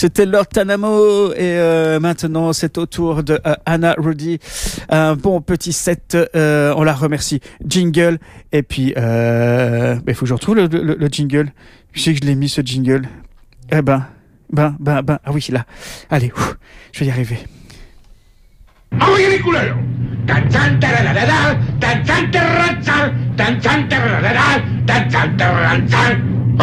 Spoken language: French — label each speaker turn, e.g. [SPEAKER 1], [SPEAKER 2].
[SPEAKER 1] C'était Lord Tanamo et maintenant c'est au tour de Anna Rudy. Un bon petit set, on la remercie. Jingle et puis il faut que je retrouve le jingle. Je sais que je l'ai mis ce jingle. Eh ben, ah oui là. Allez, je vais y arriver.
[SPEAKER 2] ¡Oye, mi culero! ¡Tan chan tararara! ¡Tan chan tararara! ¡Tan chan tararara! ¡Tan chan tararara!